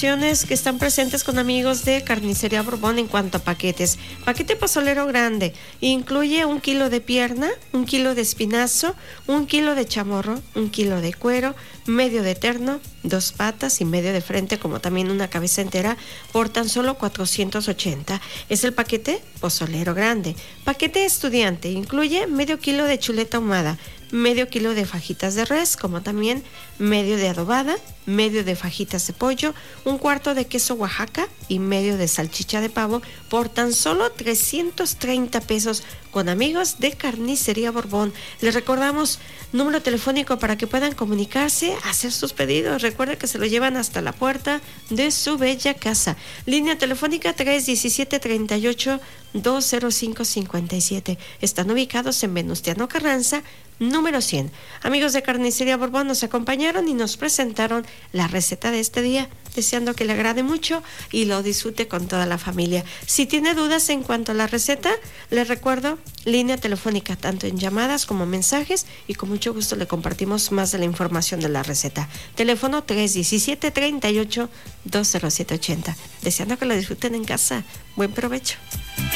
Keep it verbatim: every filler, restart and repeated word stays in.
promociones que están presentes con amigos de Carnicería Borbón en cuanto a paquetes. Paquete pozolero grande incluye un kilo de pierna, un kilo de espinazo, un kilo de chamorro, un kilo de cuero, medio de terno, dos patas y medio de frente, como también una cabeza entera, por tan solo cuatrocientos ochenta. Es el paquete pozolero grande. Paquete estudiante incluye medio kilo de chuleta ahumada, medio kilo de fajitas de res, como también medio de adobada, medio de fajitas de pollo, un cuarto de queso Oaxaca y medio de salchicha de pavo por tan solo trescientos treinta pesos con amigos de Carnicería Borbón. Les recordamos número telefónico para que puedan comunicarse, hacer sus pedidos. Recuerden que se lo llevan hasta la puerta de su bella casa. Línea telefónica tres diecisiete treinta y ocho dos cero cinco cincuenta y siete. Están ubicados en Venustiano Carranza, número cien. Amigos de Carnicería Borbón nos acompañaron y nos presentaron la receta de este día, deseando que le agrade mucho y lo disfrute con toda la familia. Si tiene dudas en cuanto a la receta, les recuerdo línea telefónica tanto en llamadas como mensajes, y con mucho gusto le compartimos más de la información de la receta. Teléfono tres diecisiete treinta y ocho dos cero siete ochenta. Deseando que lo disfruten en casa. Buen provecho.